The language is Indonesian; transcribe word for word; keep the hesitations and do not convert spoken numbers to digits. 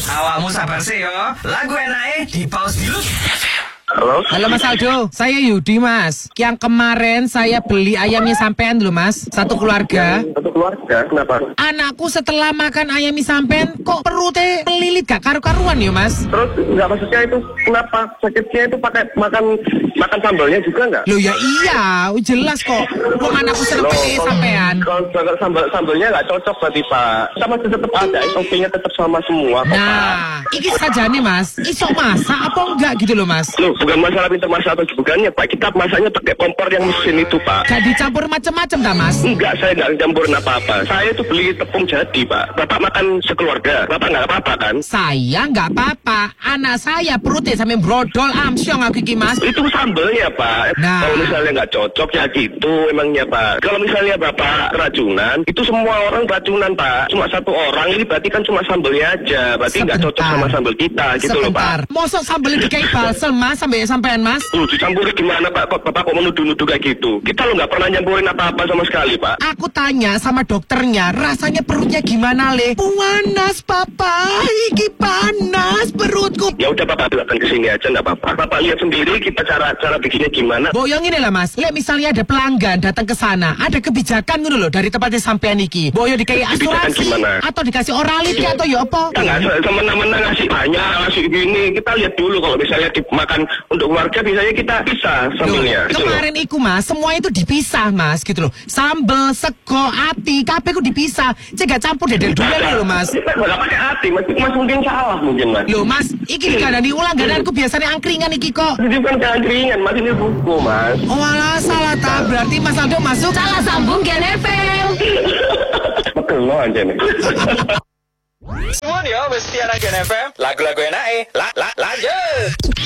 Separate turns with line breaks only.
Awakmu sabar sih yo. Lagu enake di pause dulu.
Halo?
Halo Mas Aldo, saya Yudi Mas. Yang kemarin saya beli ayamnya sampean dulu Mas, satu keluarga.
Satu keluarga, kenapa?
Anakku setelah makan ayam sampean kok perutnya melilit gak karu-karuan ya Mas?
Terus nggak maksudnya itu kenapa sakitnya itu pakai makan makan sambalnya juga nggak?
Loh ya iya, jelas kok. Kok anakku seneng pakai sampean.
Kalau kalau sambal sambalnya nggak cocok berarti Pak. Kita masih tetap ada S O P-nya tetap sama semua kok Pak.
Nah, iki saja nih Mas, iso masak apa enggak gitu loh Mas?
Loh, bukan masalah pintar masak atau bukannya Pak. Kita masaknya pakai kompor yang mesin itu Pak.
Gak dicampur macam-macam dah Mas?
Enggak, saya nggak campurin apa-apa. Saya itu beli tepung jadi Pak. Bapak makan sekeluarga, Bapak nggak apa-apa kan?
Saya nggak apa-apa. Anak saya perutnya sampai brodol amsyong aku iki Mas.
Itu sambelnya Pak.
Nah.
Kalau misalnya nggak cocok ya gitu emangnya Pak. Kalau misalnya Bapak keracunan, itu semua orang keracunan Pak. Cuma satu orang, ini berarti kan cuma sambelnya aja. Berarti nggak cocok sama sambel kita gitu loh Pak.
Sebentar, mosok sambelnya dikai balsam Mas sampai sampean Mas?
Tuh, dicampuri gimana Pak? Kok Bapak kok menuduh-nuduh kayak gitu? Kita lo nggak pernah nyampurin apa-apa sama sekali Pak.
Aku tanya sama dokternya, rasanya perutnya gimana le? Panas papa, iki panas perutku.
Ya udah Bapak datang ke sini aja nggak apa-apa. Bapak lihat sendiri kita cara cara bikinnya gimana.
Boyong ini lah Mas, lihat misalnya ada pelanggan datang ke sana, ada kebijakan gitu loh dari tempatnya sampean iki. Boyong dikai asuransi atau dikasih orality atau ya apa?
Kita nggak semena-mena ngasih banyak, ngasih gini. Kita lihat dulu kalau misalnya dimakan untuk keluarga, biasanya kita pisah sambelnya.
Loh, kemarin iku Mas, semua itu dipisah Mas gitu loh. Sambel, sego, ati, kabeh ku dipisah. Cek gak campur dedel dulu loh Mas.
Kita nggak pakai hati, mas, mas mungkin salah mungkin Mas.
Loh Mas, iki gak ada diulang, gak ada aku biasanya angkringan iki kok.
Ini bukan keangkringan, Mas, ini buku Mas.
Oh alah, salah tak, berarti Mas Aldo masuk salah sambung Gen F M.
Betul lo aja nih.
Semua ya, wes tiara Gen F M. Lagu-lagu enake, la la lanjut.